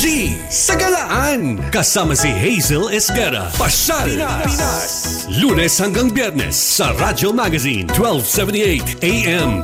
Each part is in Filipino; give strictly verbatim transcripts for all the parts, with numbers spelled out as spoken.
Beshi sa Galaan. Kasama si Hazel Esguerra. Pasyal Pinas. Lunes hanggang Biyernes sa Radyo Magazine twelve seventy-eight A M.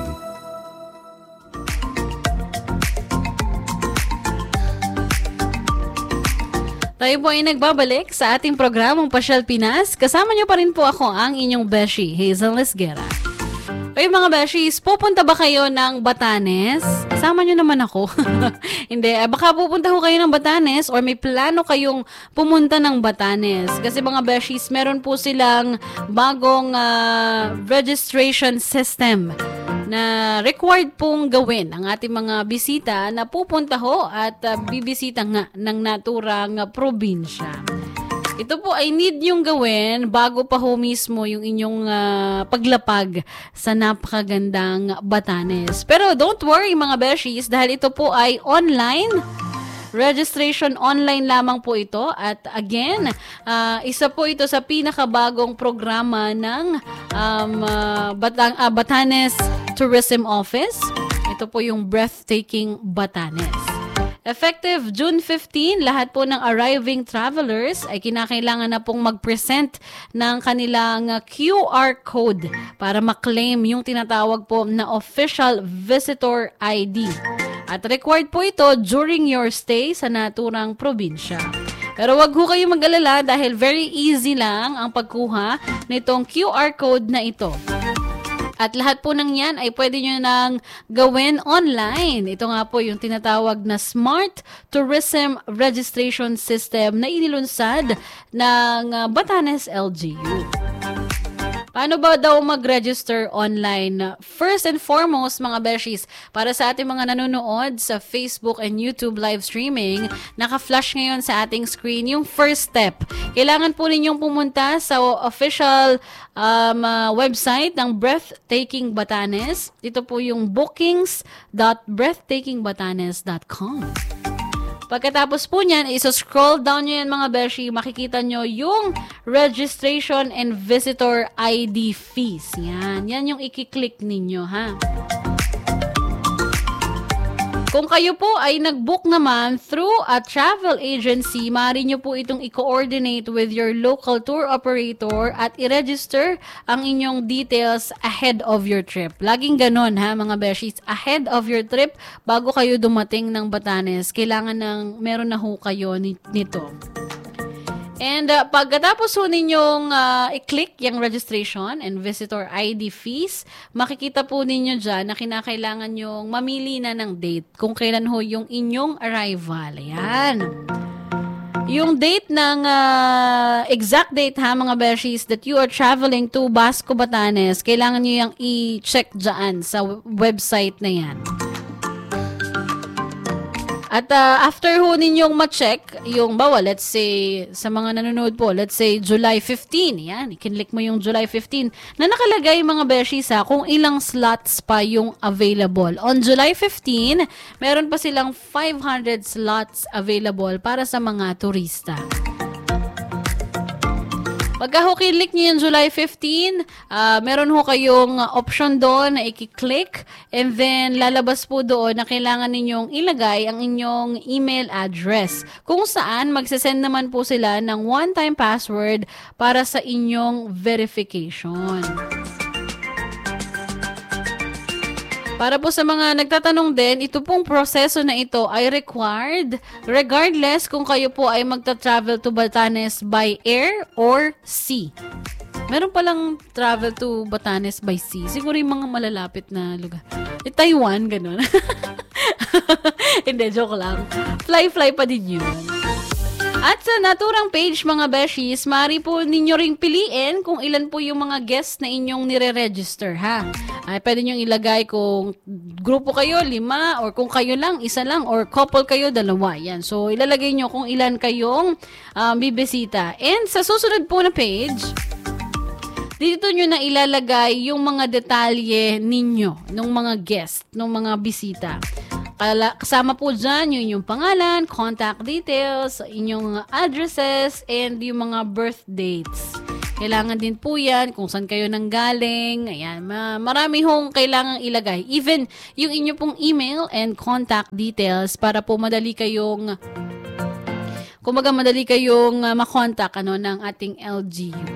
Tayo po ay nagbabalik sa ating programang Pasyal Pinas. Kasama niyo pa rin po ako, ang inyong Beshi, Hazel Esguerra. Kayo mga Beshis, pupunta ba kayo ng Batanes? Kasama nyo naman ako. Hindi, baka pupunta ko kayo ng Batanes or may plano kayong pumunta ng Batanes. Kasi mga Beshis, meron po silang bagong uh, registration system na required pong gawin ang ating mga bisita na pupunta ho at uh, bibisita nga ng naturang uh, probinsya. Ito po ay need yung gawin bago pa ho mismo yung inyong uh, paglapag sa napakagandang Batanes. Pero don't worry mga Beshis, dahil ito po ay online. Registration online lamang po ito. At again, uh, isa po ito sa pinakabagong programa ng um, uh, Batang, uh, Batanes Tourism Office. Ito po yung Breathtaking Batanes. Effective June fifteenth, lahat po ng arriving travelers ay kinakailangan na pong mag-present ng kanilang Q R code para maklaim yung tinatawag po na official visitor I D. At required po ito during your stay sa naturang probinsya. Pero wag ho kayo mag-alala dahil very easy lang ang pagkuha nitong Q R code na ito. At lahat po ng yan ay pwede nyo nang gawin online. Ito nga po yung tinatawag na Smart Tourism Registration System na inilunsad ng Batanes L G U. Paano ba daw mag-register online? First and foremost, mga Beshis, para sa ating mga nanonood sa Facebook and YouTube live streaming, naka-flash ngayon sa ating screen yung first step. Kailangan po ninyong pumunta sa official um, uh, website ng Breathtaking Batanes. Ito po yung bookings dot breathtaking batanes dot com. Pagkatapos po niyan, iso-scroll down nyo yan mga Beshi, makikita nyo yung registration and visitor I D fees. Yan, yan yung i-click ninyo ha. Kung kayo po ay nag-book naman through a travel agency, maaari nyo po itong i-coordinate with your local tour operator at i-register ang inyong details ahead of your trip. Laging ganon ha mga Beshis, ahead of your trip, bago kayo dumating ng Batanes, kailangan ng meron na ho kayo nito. And uh, pagkatapos ho ninyong uh, i-click yung registration and visitor I D fees, makikita po ninyo dyan na kinakailangan nyong mamili na ng date kung kailan ho yung inyong arrival. Ayan. Yung date ng uh, exact date ha mga Beshis that you are traveling to Basco, Batanes, kailangan nyo yung i-check dyan sa website na yan. At uh, after ho ninyong ma-check, yung bawa, let's say, sa mga nanonood po, let's say July fifteenth, yan, i-click mo yung July fifteenth, na nakalagay mga Beshis ha, kung ilang slots pa yung available. On July fifteenth, meron pa silang five hundred slots available para sa mga turista. Pagka ho click nyo yung July fifteenth, uh, meron ho kayong option doon na i-click and then lalabas po doon na kailangan ninyong ilagay ang inyong email address kung saan magsasend naman po sila ng one-time password para sa inyong verification. Para po sa mga nagtatanong din, ito pong proseso na ito ay required regardless kung kayo po ay magta-travel to Batanes by air or sea. Meron palang travel to Batanes by sea. Siguro yung mga malalapit na lugar. E, Taiwan, ganun. Hindi, joke lang. Fly-fly pa din yun. At sa naturang page mga Beshis, maaari po ninyo ring piliin kung ilan po yung mga guests na inyong nire-register ha. Ay, pwede nyo ilagay kung grupo kayo, lima, or kung kayo lang, isa lang, or couple kayo, dalawa. Yan. So, ilalagay nyo kung ilan kayong um, bibisita. And sa susunod po na page, dito nyo na ilalagay yung mga detalye ninyo, ng mga guest, ng mga bisita. Kasama po dyan yung inyong pangalan, contact details, inyong addresses, and yung mga birth dates. Kailangan din po yan kung saan kayo nanggaling. Ayan, marami hong kailangang ilagay. Even yung inyo pong email and contact details para po madali kayong Kumaga madali kayong uh, makontak ano, ng ating L G U.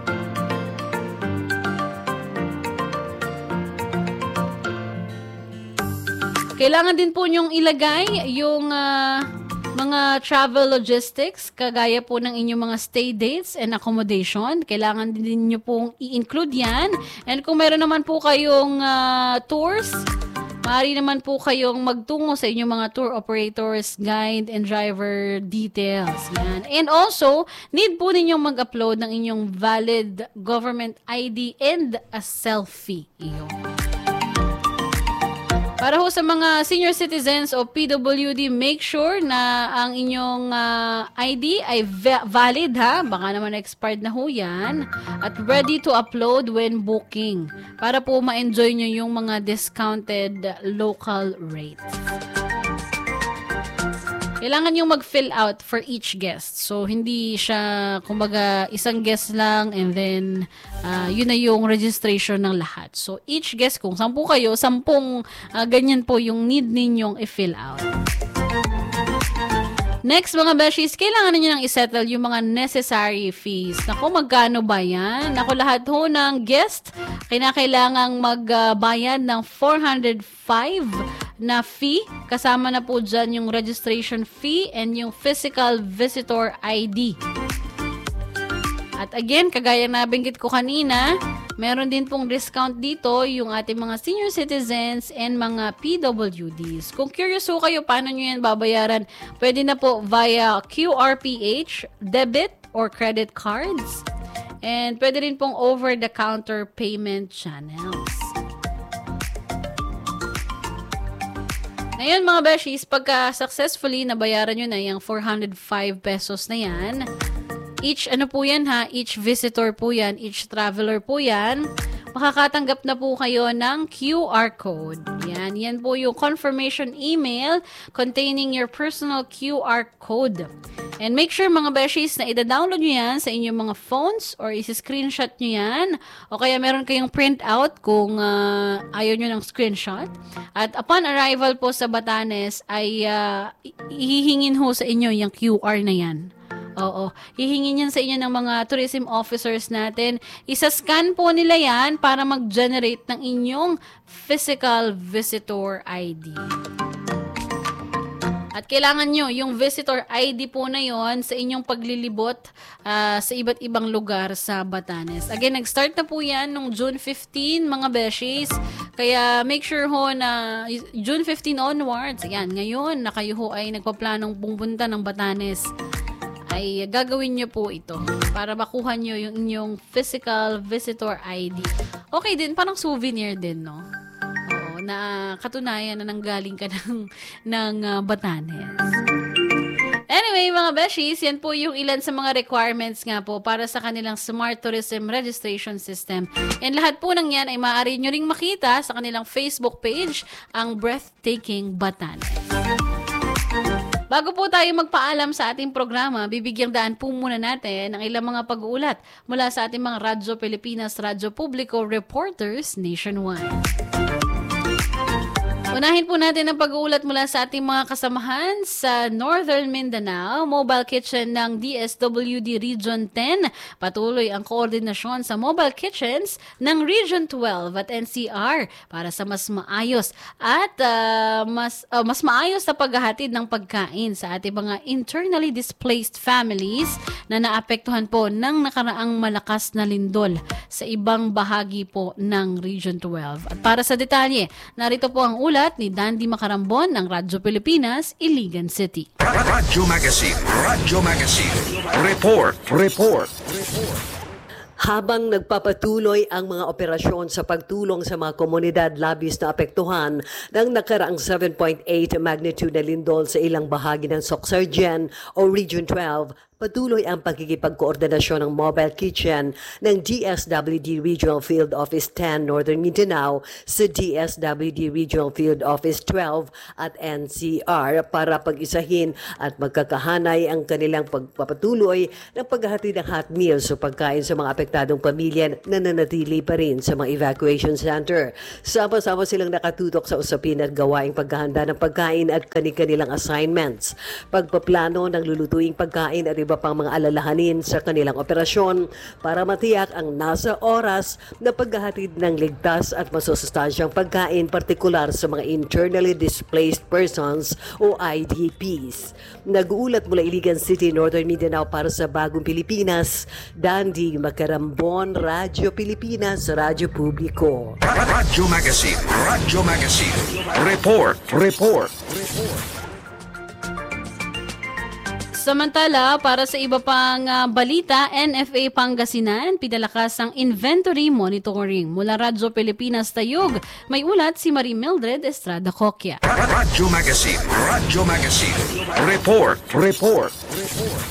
Kailangan din po niyong ilagay yung uh, mga travel logistics, kagaya po ng inyong mga stay dates and accommodation. Kailangan din niyo pong i-include yan. And kung meron naman po kayong uh, tours, maaari naman po kayong magtungo sa inyong mga tour operators, guide, and driver details. Yan. And also, need po ninyong mag-upload ng inyong valid government I D and a selfie. Iyon. Para ho sa mga senior citizens o P W D, make sure na ang inyong uh, I D ay va- valid ha. Baka naman expired na ho yan. At ready to upload when booking. Para po ma-enjoy nyo yung mga discounted local rates. Kailangan yung mag-fill out for each guest. So, hindi siya, kumbaga, isang guest lang and then, uh, yun na yung registration ng lahat. So, each guest, kung sampu kayo, sampung uh, ganyan po yung need ninyong i-fill out. Next, mga beshies, kailangan niyo nang isettle yung mga necessary fees. Naku, magkano ba yan? Naku, lahat ho ng guest, kinakailangang magbayad uh, ng four hundred five na fee. Kasama na po dyan yung registration fee and yung physical visitor I D. At again, kagaya na binggit ko kanina, meron din pong discount dito yung ating mga senior citizens and mga P W Ds. Kung curious ho kayo paano nyo yan babayaran, pwede na po via Q R P H, debit or credit cards. And pwede rin pong over-the-counter payment channels. Ngayon mga beshies, pagka successfully nabayaran nyo na yung four hundred five pesos na yan, each ano po yan ha, each visitor po yan, each traveler po yan, makakatanggap na po kayo ng Q R code. Yan, yan po yung confirmation email containing your personal Q R code. And make sure mga beshies na ida-download nyo yan sa inyong mga phones or isi-screenshot nyo yan. O kaya meron kayong print out kung uh, ayaw nyo ng screenshot. At upon arrival po sa Batanes ay uh, ihihingin ho sa inyo yung Q R na yan. Oo. Hihingin yan sa inyo ng mga tourism officers natin. Isa-scan po nila yan para mag-generate ng inyong physical visitor I D. At kailangan nyo yung visitor I D po na yon sa inyong paglilibot uh, sa iba't ibang lugar sa Batanes. Again, nag-start na po yan nung June fifteenth, mga beshies. Kaya make sure ho na June fifteenth onwards, ayan, ngayon na kayo ho ay nagpaplanong pumunta ng Batanes, ay gagawin nyo po ito para makuha nyo yung inyong physical visitor I D. Okay din, parang souvenir din, no? Oo, na katunayan na nanggaling ka ng, ng uh, Batanes. Anyway, mga beshies, yan po yung ilan sa mga requirements nga po para sa kanilang Smart Tourism Registration System. And lahat po ng yan ay maaari nyo ring makita sa kanilang Facebook page, ang Breathtaking Batanes. Bago po tayo magpaalam sa ating programa, bibigyang daan po muna natin ang ilang mga pag-uulat mula sa ating mga Radyo Pilipinas, Radyo Publiko reporters nationwide. Unahin po natin ang pag-uulat mula sa ating mga kasamahan sa Northern Mindanao. Mobile Kitchen ng D S W D Region ten. Patuloy ang koordinasyon sa mobile kitchens ng Region twelve at N C R para sa mas maayos at uh, mas, uh, mas maayos na paghahatid ng pagkain sa ating mga internally displaced families na naapektuhan po ng nakaraang malakas na lindol sa ibang bahagi po ng Region twelve. At para sa detalye, narito po ang ulat ni Dandy Macarambon ng Radyo Pilipinas, Iligan City. Radyo Magazine, Radyo Magazine. Report, report. Habang nagpapatuloy ang mga operasyon sa pagtulong sa mga komunidad labis na apektuhan ng nakaraang seven point eight magnitude na lindol sa ilang bahagi ng Sorsogon o Region twelve, patuloy ang pagkikipagkoordinasyon ng mobile kitchen ng D S W D Regional Field Office ten Northern Mindanao sa D S W D Regional Field Office twelve at N C R para pag-isahin at magkakahanay ang kanilang pagpapatuloy ng paghahatid ng hot meals o pagkain sa mga apektadong pamilya na nanatili pa rin sa mga evacuation center. Sama-sama silang nakatutok sa usapin at gawaing paghahanda ng pagkain at kani-kanilang assignments, pagpaplano ng lulutuing pagkain at iba pang mga alalahanin sa kanilang operasyon para matiyak ang nasa oras na paghahatid ng ligtas at masusustansyang pagkain, partikular sa mga internally displaced persons o I D Ps. Nag-uulat mula Iligan City, Northern Mindanao para sa Bagong Pilipinas, Dandy Macarambon, Radyo Pilipinas, Radyo Publiko. Radyo Magazine, Radyo Magazine. Report, report, report. Samantala, para sa iba pang uh, balita, N F A Pangasinan, pinalakas ang inventory monitoring. Mula Radyo Pilipinas Tayug, may ulat si Marie Mildred Estrada Coquia. Radyo Magazine, Radyo Magazine. Report, report, report.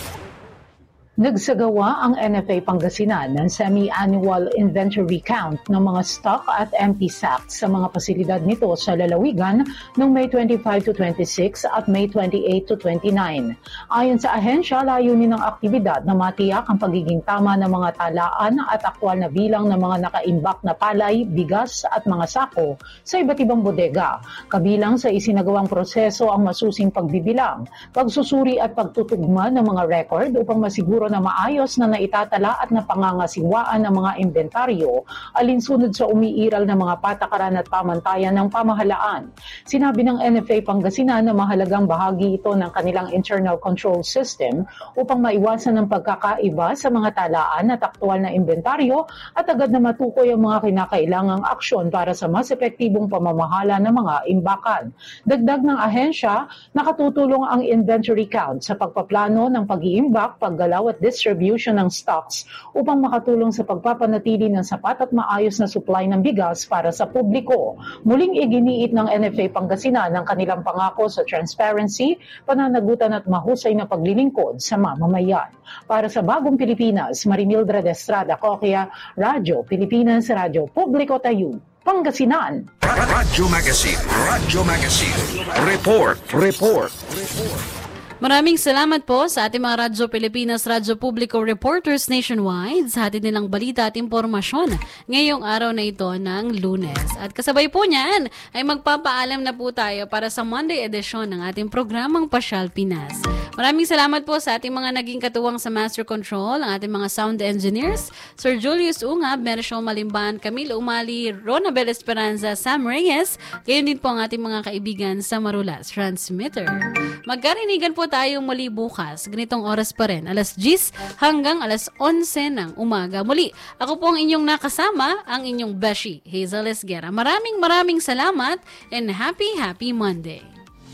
Nagsagawa ang N F A Pangasinan ng semi-annual inventory count ng mga stock at empty sacks sa mga pasilidad nito sa lalawigan noong May twenty-five to twenty-six at May twenty-eight to twenty-nine. Ayon sa ahensya, layunin ng aktibidad na matiyak ang pagiging tama ng mga talaan at aktwal na bilang ng mga nakaimbak na palay, bigas at mga sako sa iba't ibang bodega. Kabilang sa isinagawang proseso ang masusing pagbibilang, pagsusuri at pagtutugma ng mga record upang masiguro na maayos na naitatala at napangangasiwaan ng mga inventaryo alinsunod sa umiiral ng mga patakaran at pamantayan ng pamahalaan. Sinabi ng N F A Pangasinan na mahalagang bahagi ito ng kanilang internal control system upang maiwasan ang pagkakaiba sa mga talaan at aktual na inventaryo at agad na matukoy ang mga kinakailangang aksyon para sa mas epektibong pamamahala ng mga imbakan. Dagdag ng ahensya, nakatutulong ang inventory count sa pagpaplano ng pag-iimbak, paggalaw at distribution ng stocks upang makatulong sa pagpapanatili ng sapat at maayos na supply ng bigas para sa publiko. Muling iginiit ng N F A Pangasinan ang kanilang pangako sa transparency, pananagutan at mahusay na paglilingkod sa mamamayan. Para sa Bagong Pilipinas, Marie Mildred Estrada Coquia, Radyo Pilipinas, Radyo Publiko Tayug, Pangasinan. Radyo Magazine, Radyo Magazine. Report, report, report. Maraming salamat po sa ating mga Radyo Pilipinas, Radyo Publiko reporters nationwide sa ating nilang balita at impormasyon ngayong araw na ito ng Lunes. At kasabay po niyan ay magpapaalam na po tayo para sa Monday edition ng ating programang Pasyal Pinas. Maraming salamat po sa ating mga naging katuwang sa Master Control, ang ating mga sound engineers, Sir Julius Ungab, Mercial Malimban, Camille Umali, Ronabel Esperanza, Sam Reyes, gayon din po ang ating mga kaibigan sa Marulas Transmitter. Magkarinigan po tayo muli bukas, ganitong oras pa rin, alas diyes hanggang alas onse ng umaga. Muli, ako po ang inyong nakasama, ang inyong Beshi, Hazel Esguera. Maraming maraming salamat and happy, happy Monday.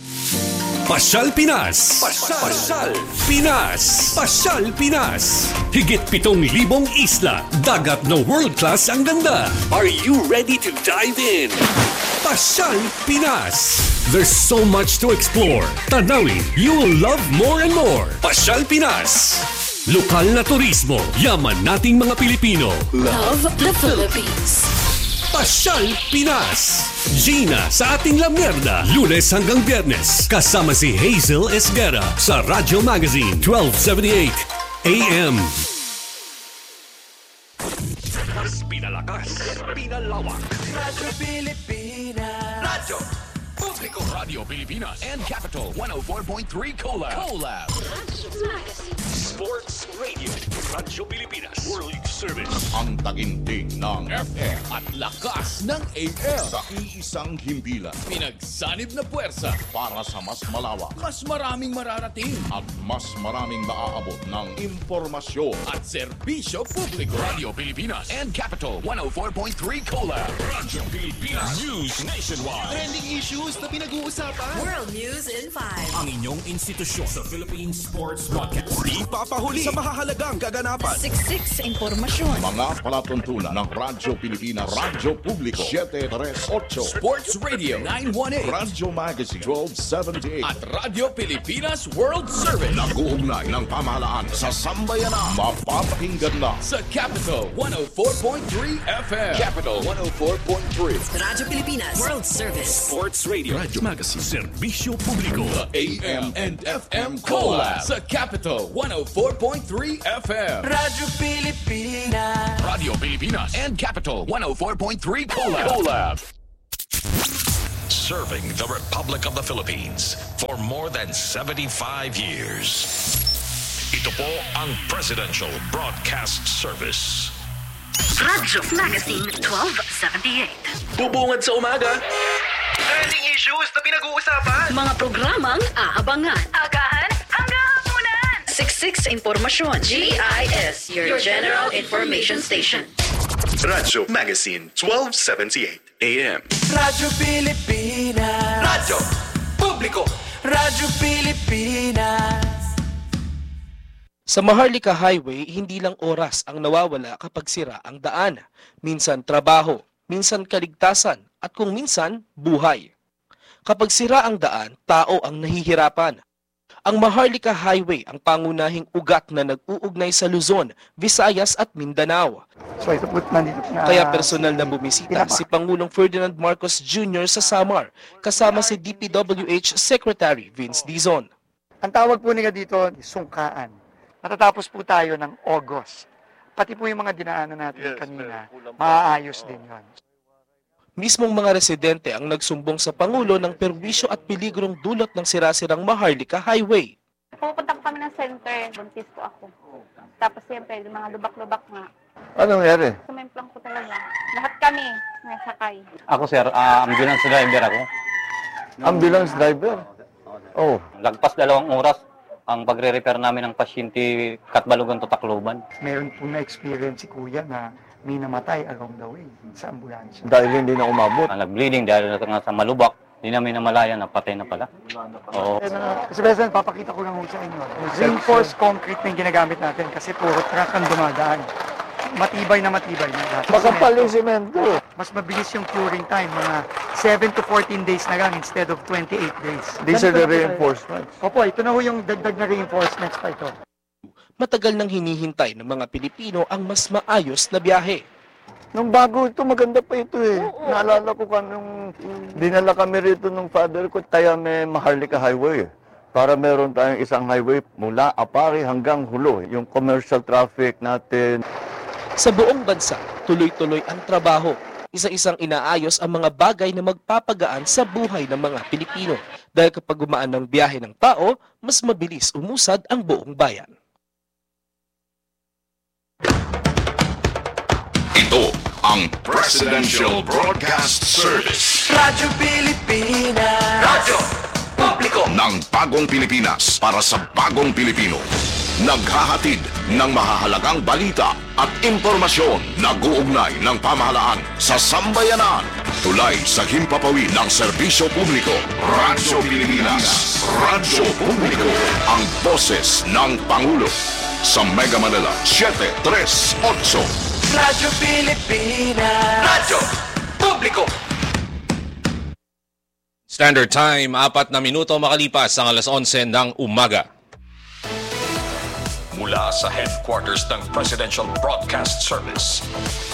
Pasyal Pinas. Pasyal, Pasyal Pinas. Pasyal Pinas. Higit pitong libong isla, dagat na world-class ang ganda. Are you ready to dive in? Pasyal Pinas. There's so much to explore. Tanawin, you will love more and more. Pasyal Pinas. Lokal na turismo, yaman nating mga Pilipino. Love the Philippines. Pasyal Pinas. Gina sa ating La Mierda, Lunes hanggang Biyernes. Kasama si Hazel Esguera sa Radyo Magazine twelve seventy-eight A M. Pinalakas, pinalawak. Radyo Pilipinas. Radyo Publiko, Radio Pilipinas and Capital one oh four point three Collab. Collab. Sports Radio. Radyo Pilipinas. World Service. Ang taginting ng F M at lakas ng A M sa iisang himpilan. Pinagsanib na puwersa Para sa mas malawak mas maraming mararating at mas maraming maaabot ng impormasyon. at serbisyo publiko. Radio Pilipinas and Capital one oh four point three Collab. Radyo Pilipinas. News Nationwide. Trending issues na pinag-uusapan. World News in five. Ang inyong institusyon sa Philippine Sports Podcast. Di papahuli sa mahahalagang kaganapan. Siksik sa impormasyon. Mga palatuntunan ng Radyo Pilipinas, Radyo Publiko seven three eight, Sports Radio nine one eight Radyo Magazine twelve seventy-eight at Radyo Pilipinas World Service nag-uugnay ng pamahalaan sa sambayanan. Mapapakinggan na sa Capital one oh four point three F M. Capital one oh four point three. Radyo Pilipinas World Service. Sports Radio Radyo Magazine, Serbisyo Publiko. The A M and F M Collab sa Capital one oh four point three F M. Radyo Pilipinas. Radio Pilipinas and Capital one oh four point three Collab. Collab. Serving the Republic of the Philippines for more than seventy-five years. Ito po ang Presidential Broadcast Service. Radyo Magazine twelve seventy-eight. Bubungad sa umaga. Trending issues na pinag-uusapan. Mga programang aabangan. Agahan hanggang hapunan. Siksik sa impormasyon. G I S, your General Information Station. Radyo Magazine twelve seventy-eight A M. Radyo Pilipinas. Radyo Publiko. Radyo Pilipinas. Sa Maharlika Highway, hindi lang oras ang nawawala kapag sira ang daan. Minsan trabaho, minsan kaligtasan, at kung minsan, buhay. Kapag sira ang daan, tao ang nahihirapan. Ang Maharlika Highway ang pangunahing ugat na nag-uugnay sa Luzon, Visayas at Mindanao. So ito po nandito na. Kaya personal na bumisita si Pangulong Ferdinand Marcos Junior sa Samar, kasama si D P W H Secretary Vince Dizon. Ang tawag po nila dito, sungkaan. Matatapos po tayo ng August. Pati po yung mga dinaanan natin yes, kanina, maaayos din yun. Mismong mga residente ang nagsumbong sa Pangulo ng perwisyo at peligrong dulot ng sirasirang Maharlika Highway. Pupunta po kami ng center, buntis po ako. Tapos siyempre, mga lubak-lubak nga. Ano nangyari? Sumimplang po talaga. Lahat kami nasakay. Ako sir, uh, ambulance driver ako. Ambulance driver? Oh. Lagpas dalawang oras ang pagre-repair namin ng pasyente Katbalogan to Tacloban. Meron po na-experience si Kuya na may namatay along the way sa ambulansya. Dahil hindi na umabot. Nag-bleeding dahil nga sa malubak. Hindi namin namalayan na patay na pala. Oo. Kasi President, papakita ko lang sa inyo. Reinforced concrete na yung ginagamit natin kasi puro truck ang dumadaan. Matibay na matibay na. Makapal yung semento. Mas mabilis yung curing time, mga seven to fourteen days na lang instead of twenty-eight days. These are the reinforcements. Opo, ito na ho yung dagdag na reinforcements pa ito. Matagal nang hinihintay ng mga Pilipino ang mas maayos na biyahe. Nung bago ito, maganda pa ito eh. Oo. Naalala ko ka nung dinala kami rito nung father ko, tayo may Maharlika Highway. Para meron tayong isang highway mula Apari hanggang Hulo. Yung commercial traffic natin. Sa buong bansa, tuloy-tuloy ang trabaho. Isa-isang inaayos ang mga bagay na magpapagaan sa buhay ng mga Pilipino. Dahil kapag gumaan ng biyahe ng tao, mas mabilis umusad ang buong bayan. Ito ang Presidential Broadcast Service. Radyo Pilipinas. Radyo Publiko. Ng bagong Pilipinas para sa bagong Pilipino. Naghahatid ng mahahalagang balita at impormasyon na guugnay ng pamahalaan sa sambayanan. Tulay sa himpapawid ng serbisyo publiko. Radyo Pilipinas. Radyo Publiko. Ang boses ng Pangulo. Sa Mega Manila, seven three eight. Radyo Pilipinas. Radyo Publiko. Standard Time, apat na minuto makalipas ang alas onse ng umaga. Mula sa headquarters ng Presidential Broadcast Service.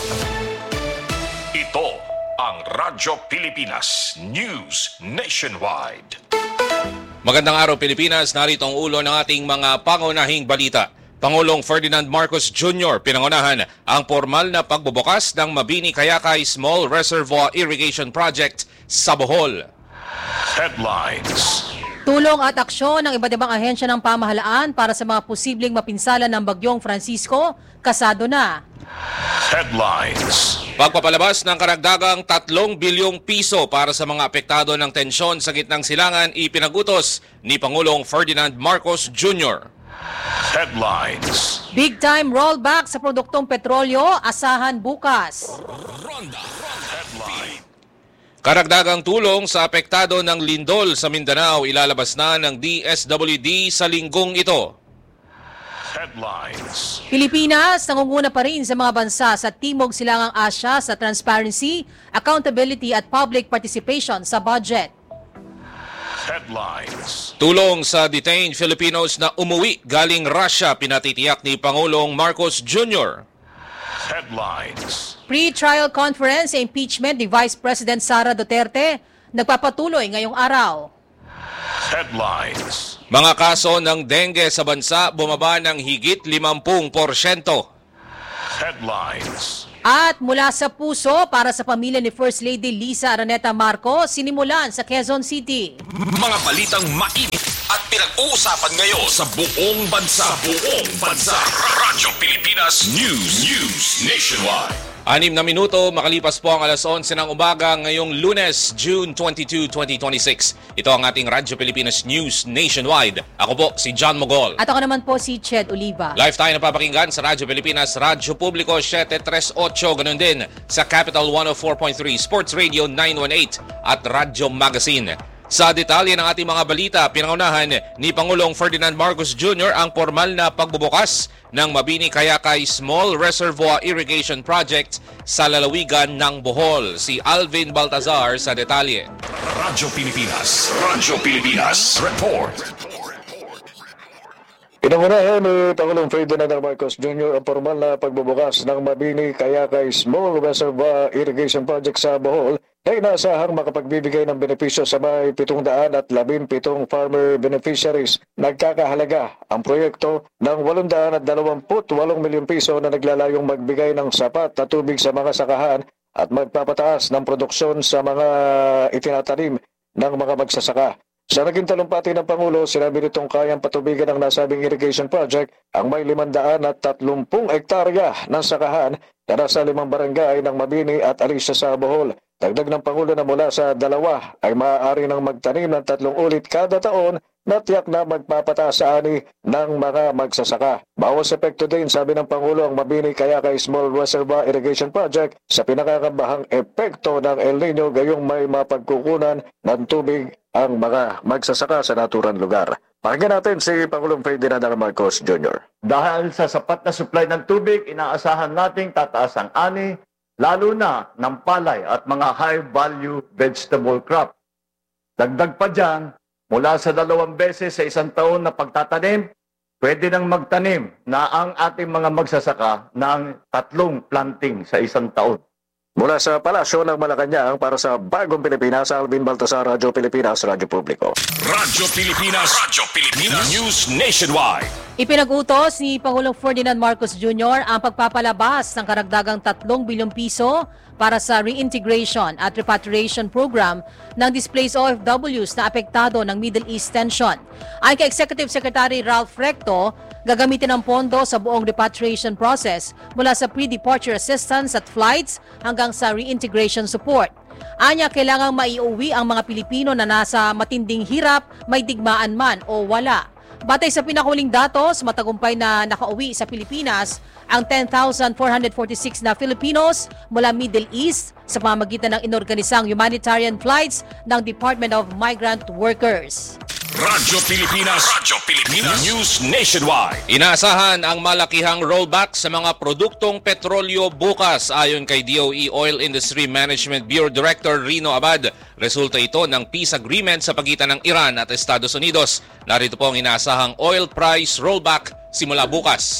Ito ang Radyo Pilipinas News Nationwide. Magandang araw Pilipinas, narito ang ulo ng ating mga pangunahing balita. Pangulong Ferdinand Marcos Junior pinangunahan ang formal na pagbubukas ng Mabini-Kayakay Small Reservoir Irrigation Project sa Bohol. Headlines. Tulong at aksyon ng iba't ibang ahensya ng pamahalaan para sa mga posibleng mapinsalan ng Bagyong Francisco, kasado na. Headlines. Pagpapalabas ng karagdagang tatlong bilyong piso para sa mga apektado ng tensyon sa gitnang silangan ipinagutos ni Pangulong Ferdinand Marcos Junior Headlines. Big time rollback sa produktong petrolyo, asahan bukas. Ronda. Headline. Karagdagang tulong sa apektado ng lindol sa Mindanao ilalabas na ng D S W D sa linggong ito. Headlines. Pilipinas nangunguna pa rin sa mga bansa sa Timog Silangang Asya sa transparency, accountability at public participation sa budget. Headlines. Tulong sa detained Filipinos na umuwi galing Russia pinatitiyak ni Pangulong Marcos Junior Headlines. Pre-trial conference sa impeachment ni Vice President Sara Duterte, nagpapatuloy ngayong araw. Headlines. Mga kaso ng dengue sa bansa bumaba ng higit limampu porsyento. Headlines. At mula sa puso para sa pamilya ni First Lady Lisa Araneta Marcos, sinimulan sa Quezon City. Mga balitang mainit at pinag-uusapan ngayon sa buong bansa. Sa buong bansa. Radyo Pilipinas News. News Nationwide. Anim na minuto, makalipas po ang alas onse ng umaga ngayong Lunes, June twenty-second, twenty twenty-six. Ito ang ating Radyo Pilipinas News Nationwide. Ako po si John Mogol. At ako naman po si Ched Oliva. Live tayo napapakinggan sa Radyo Pilipinas, Radyo Publiko seven three eight, ganun din sa Capital one oh four point three, Sports Radio nine one eight at Radyo Magazine. Sa detalye ng ating mga balita, pinangunahan ni Pangulong Ferdinand Marcos Junior ang formal na pagbubukas ng Mabini Kayakay Small Reservoir Irrigation Project sa lalawigan ng Bohol. Si Alvin Baltazar sa detalye. Radyo Pilipinas. Radyo Pilipinas. Report. Pinangunahan ni Pangulong Ferdinand Marcos Junior ang formal na pagbubukas ng Mabini Kayakay Small Reservoir Irrigation Project sa Bohol na inaasahang makapagbibigay ng benepisyo sa may pitong daan at labing pitong farmer beneficiaries. Nagkakahalaga ang proyekto ng walong daan at dalawamput walong milyong piso na naglalayong magbigay ng sapat na tubig sa mga sakahan at magpapataas ng produksyon sa mga itinatanim ng mga magsasaka. Sa naging talumpati ng Pangulo, sinabi nitong kayang patubigan ng nasabing irrigation project ang may limandaan at tatlumpung hektarya ng sakahan na nasa limang barangay ng Mabini at Alicia sa Bohol. Dagdag ng Pangulo na mula sa dalawa ay maaari nang magtanim ng tatlong ulit kada taon na tiyak na magpapataas sa ani ng mga magsasaka. Bawas epekto din, sabi ng Pangulo, ang Mabini Kayakay Small Reservoir Irrigation Project sa pinakakabahang epekto ng El Nino gayong may mapagkukunan ng tubig ang mga magsasaka sa naturang lugar. Pakinggan natin si Pangulong Ferdinand Marcos Junior Dahil sa sapat na supply ng tubig, inaasahan nating tataas ang ani, lalo na ng palay at mga high-value vegetable crop. Dagdag pa dyan, mula sa dalawang beses sa isang taon na pagtatanim, pwede nang magtanim na ang ating mga magsasaka ng tatlong planting sa isang taon. Mula sa Palasyo ng Malacanang para sa Bagong Pilipinas, Alvin Baltazar, Radyo Pilipinas, Radyo Publiko. Radyo Pilipinas. Radyo Pilipinas. News Nationwide. Ipinag-utos ni Pangulong Ferdinand Marcos Junior ang pagpapalabas ng karagdagang tatlong bilyong piso para sa reintegration at repatriation program ng displaced O F Ws na apektado ng Middle East tension. Ayon kay Executive Secretary Ralph Recto, gagamitin ang pondo sa buong repatriation process mula sa pre-departure assistance at flights hanggang sa reintegration support. Anya, kailangang maiuwi ang mga Pilipino na nasa matinding hirap, may digmaan man o wala. Batay sa pinakuling datos, matagumpay na nakauwi sa Pilipinas ang ten thousand four hundred forty-six na Filipinos mula Middle East sa pamamagitan ng inorganisang humanitarian flights ng Department of Migrant Workers. Radyo Pilipinas. Radyo Pilipinas. News Nationwide. Inaasahan ang malakihang rollback sa mga produktong petrolyo bukas ayon kay D O E Oil Industry Management Bureau Director Rino Abad. Resulta ito ng peace agreement sa pagitan ng Iran at Estados Unidos. Narito po ang inaasahang oil price rollback simula bukas.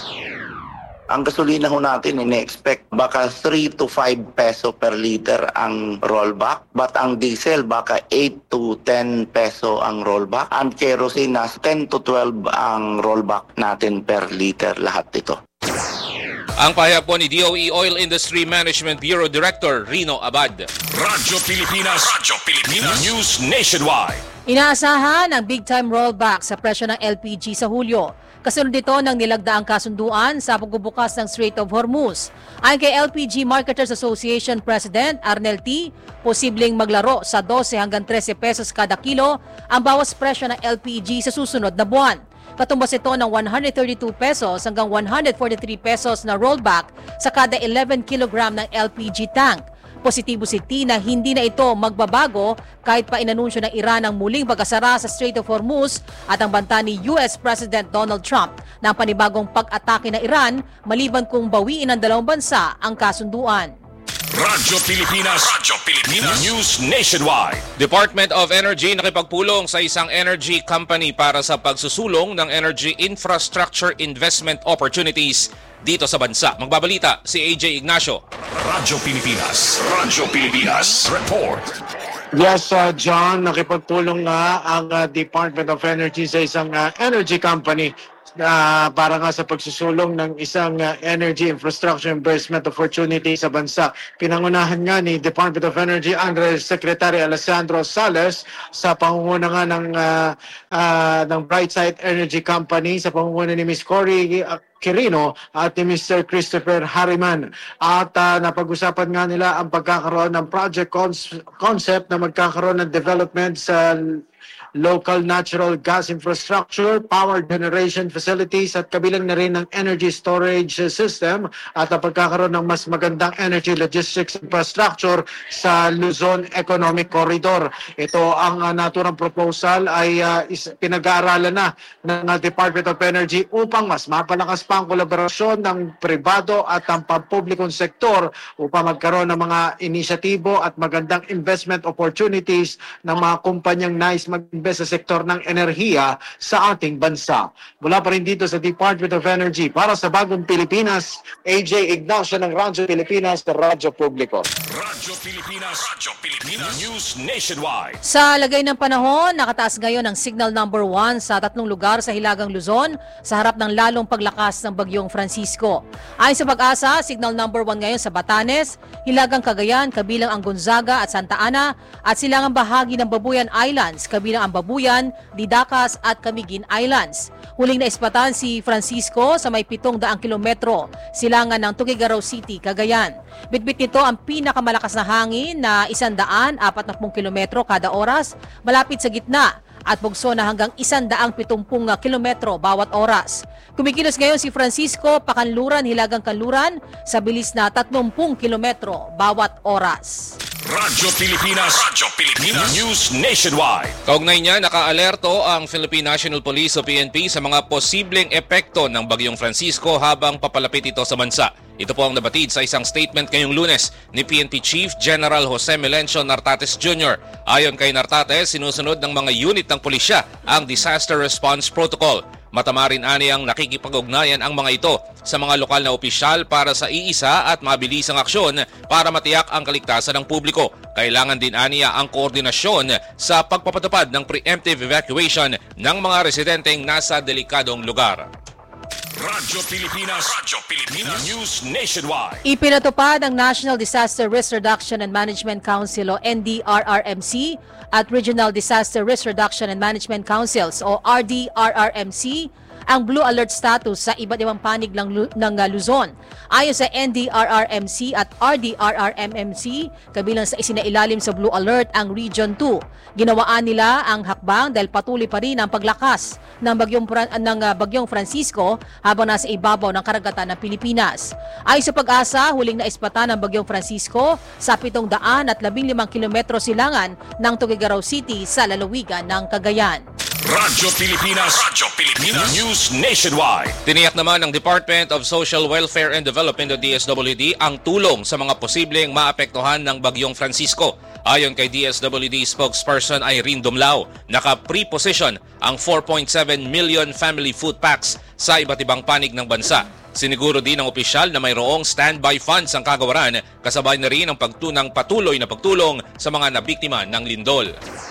Ang gasolina ho natin, ine-expect baka three to five peso per liter ang rollback. But ang diesel, baka eight to ten peso ang rollback. Ang kerosene, ten to twelve ang rollback natin per liter, lahat ito. Ang pahayag po ni D O E Oil Industry Management Bureau Director Rino Abad. Radyo Pilipinas. Radyo Pilipinas. News Nationwide. Inaasahan ang big-time rollback sa presyo ng L P G sa Hulyo. Kasunod dito ng nilagdaang kasunduan sa pagbubukas ng Strait of Hormuz. Ayon kay L P G Marketers Association President Arnel T, posibleng maglaro sa twelve hanggang thirteen pesos kada kilo ang bawas presyo ng L P G sa susunod na buwan. Katumbas ito ng one hundred thirty-two pesos hanggang one hundred forty-three pesos na rollback sa kada eleven kilogram ng L P G tank. Positibo si T na hindi na ito magbabago kahit pa inanunsyo ng Iran ang muling pagkasara sa Strait of Hormuz at ang banta ni U S President Donald Trump ng panibagong pag-atake ng Iran maliban kung bawiin ng dalawang bansa ang kasunduan. Radyo Pilipinas. Radyo Pilipinas. News Nationwide. Department of Energy nakipagpulong sa isang energy company para sa pagsusulong ng energy infrastructure investment opportunities dito sa bansa. Magbabalita si A J Ignacio. Radyo Pilipinas. Radyo Pilipinas. Report. Yes, uh, John, nakipagpulong nga ang uh, Department of Energy sa isang uh, energy company uh, para nga sa pagsusulong ng isang uh, energy infrastructure investment opportunity sa bansa. Pinangunahan nga ni Department of Energy Undersecretary Alessandro Sales sa pangunguna nga ng, uh, uh, ng Brightside Energy Company sa pangunguna ni Miz Cory uh, Quirino at ni Mister Christopher Harriman. At uh, napag-usapan nga nila ang pagkakaroon ng project cons- concept na magkakaroon ng development sa local natural gas infrastructure, power generation facilities at kabilang na rin ng energy storage system at ang pagkakaroon ng mas magandang energy logistics infrastructure sa Luzon Economic Corridor. Ito ang uh, naturang proposal ay uh, is, pinag-aaralan na ng uh, Department of Energy upang mas mapalakas pa ang kolaborasyon ng pribado at ang pampublikong sektor upang magkaroon ng mga inisyatibo at magandang investment opportunities ng mga kumpanyang nais mag-invest sa sektor ng enerhiya sa ating bansa. Mula pa rin dito sa Department of Energy para sa Bagong Pilipinas, A J Ignacio ng Radyo Pilipinas, Radyo Publiko. Radyo Pilipinas, Radyo Pilipinas News Nationwide. Sa lagay ng panahon, nakataas ngayon ang signal number one sa tatlong lugar sa Hilagang Luzon sa harap ng lalong paglakas ng bagyong Francisco. Ayon sa Pag-asa, signal number one ngayon sa Batanes, Hilagang Cagayan, kabilang ang Gonzaga at Santa Ana at silangang bahagi ng Babuyan Islands, kabilang ang Babuyan, Didacas at Camiguin Islands. Huling naispatan si Francisco sa may pitong daang kilometro silangan ng Tuguegarao City, Cagayan. Bitbit nito ang pinakamalakas na hangin na isandaan apat na pung kilometro kada oras malapit sa gitna at bugso na hanggang isandaang pitumpung kilometro bawat oras. Kumikilos ngayon si Francisco pakanluran Hilagang Kanluran sa bilis na tatlumpung kilometro bawat oras. Radyo Pilipinas, Radyo Pilipinas News Nationwide. Kaugnay niya, naka-alerto ang Philippine National Police o P N P sa mga posibleng epekto ng Bagyong Francisco habang papalapit ito sa bansa. Ito po ang nabatid sa isang statement ngayong Lunes ni P N P Chief General Jose Melencio Nartates Junior Ayon kay Nartates, sinusunod ng mga unit ng pulisya ang Disaster Response Protocol. Matamarin ani ang nakikipag-ugnayan ang mga ito sa mga lokal na opisyal para sa iisa at mabilisang aksyon para matiyak ang kaligtasan ng publiko. Kailangan din aniya ang koordinasyon sa pagpapatupad ng preemptive evacuation ng mga residenteng nasa delikadong lugar. Radyo Pilipinas, Radyo Pilipinas News Nationwide. Ipinatupad ng National Disaster Risk Reduction and Management Council o N D R R M C at Regional Disaster Risk Reduction and Management Councils o R D R R M C ang Blue Alert status sa iba't ibang panig ng, ng Luzon. Ayon sa N D R R M C at R D R R M M C, kabilang sa isinailalim sa Blue Alert ang Region two. Ginawaan nila ang hakbang dahil patuloy pa rin ang paglakas ng bagyong, ng bagyong Francisco habang nasa ibabaw ng karagatan ng Pilipinas. Ayon sa Pag-asa, huling naispatan ng bagyong Francisco sa pitong daan at labing limang kilometro silangan ng Tuguegarao City sa lalawigan ng Cagayan. Radyo Pilipinas, Radyo Pilipinas News Nationwide. Tiniyak naman ng Department of Social Welfare and Development o D S W D ang tulong sa mga posibleng maapektuhan ng Bagyong Francisco. Ayon kay D S W D spokesperson Irene Dumlao, naka-pre-position ang four point seven million family food packs sa iba't ibang panig ng bansa. Siniguro din ng opisyal na mayroong standby funds ang kagawaran, kasabay na rin ang pagtunang patuloy na pagtulong sa mga nabiktima ng lindol.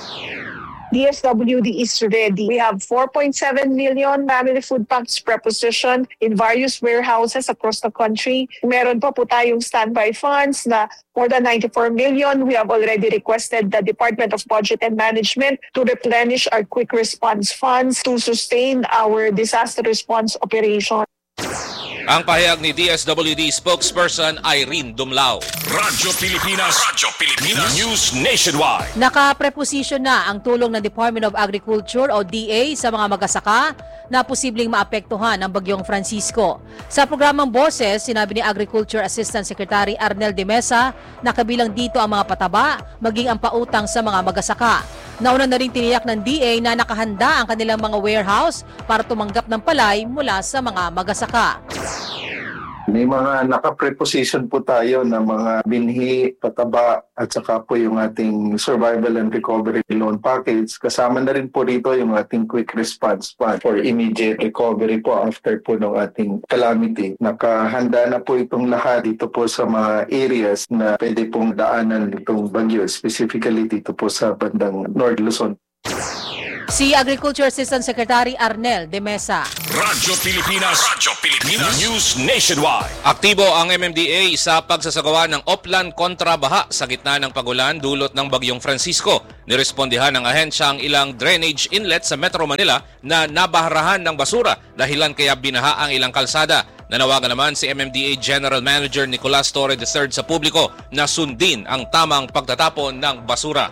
D S W D is ready. We have four point seven million family food packs prepositioned in various warehouses across the country. Meron pa po tayong standby funds na more than ninety-four million. We have already requested the Department of Budget and Management to replenish our quick response funds to sustain our disaster response operation. Ang pahayag ni D S W D spokesperson Irene Dumlao. Radyo Pilipinas, Radyo Pilipinas News Nationwide. Naka-preposition na ang tulong ng Department of Agriculture o D A sa mga magasaka na posibleng maapektuhan ng Bagyong Francisco. Sa programang Boses, sinabi ni Agriculture Assistant Secretary Arnel de Mesa na kabilang dito ang mga pataba, maging ang pautang sa mga magasaka. Nauna na rin tiniyak ng D A na nakahanda ang kanilang mga warehouse para tumanggap ng palay mula sa mga magasaka. May mga naka-preposition po tayo na mga binhi, pataba, at saka po yung ating survival and recovery loan package. Kasama na rin po rito yung ating quick response fund for immediate recovery po after po ng ating calamity. Nakahanda na po itong lahat dito po sa mga areas na pwede pong daanan itong bagyo, specifically dito po sa bandang North Luzon. Si Agriculture Assistant Secretary Arnel de Mesa. Radyo Pilipinas, Radyo Pilipinas News Nationwide. Aktibo ang M M D A sa pagsasagawa ng Oplan kontra baha sa gitna ng pagulan dulot ng Bagyong Francisco. Nirespondihan ng ahensya ang ilang drainage inlet sa Metro Manila na nabaharahan ng basura dahilan kaya binaha ang ilang kalsada. Nanawagan naman si M M D A General Manager Nicolas Torre the third sa publiko na sundin ang tamang pagtatapon ng basura.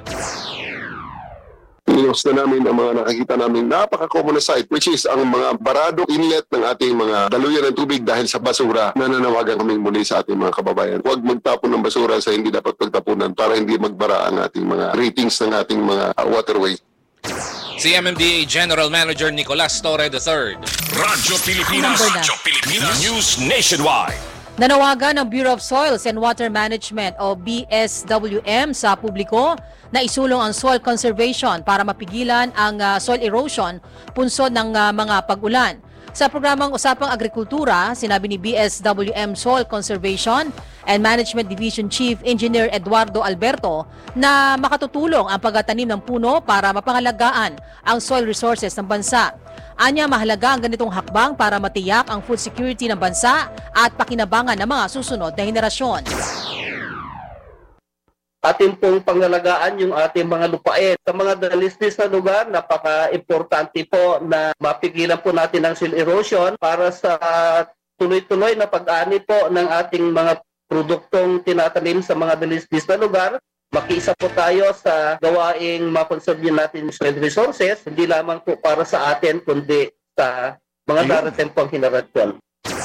Pinos na namin ang mga nakakita namin napaka-common na site, which is ang mga barado inlet ng ating mga daluyan ng tubig dahil sa basura. Nananawagan kami muli sa ating mga kababayan. Huwag magtapon ng basura sa hindi dapat pagtapunan para hindi magbara ang ating mga ratings ng ating mga waterway. Si M M D A General Manager Nicolas Torre the third. Radyo Pilipinas, Radyo Pilipinas News Nationwide. Nanawagan ng Bureau of Soils and Water Management o B S W M sa publiko na isulong ang soil conservation para mapigilan ang uh, soil erosion punsod ng uh, mga pag-ulan. Sa programang Usapang Agrikultura, sinabi ni B S W M Soil Conservation and Management Division Chief Engineer Eduardo Alberto na makatutulong ang pagtatanim ng puno para mapangalagaan ang soil resources ng bansa. Anya, mahalaga ang ganitong hakbang para matiyak ang food security ng bansa at pakinabangan ng mga susunod na henerasyon. Atin pong pangalagaan yung ating mga lupain. Sa mga dalistis na lugar, napaka-importante po na mapigilan po natin ang soil erosion para sa tuloy-tuloy na pag-ani po ng ating mga produktong tinatanim sa mga dalistis na lugar. Makiisa po tayo sa gawaing makonserve natin soil resources, hindi lamang po para sa atin, kundi sa mga darating pong henerasyon.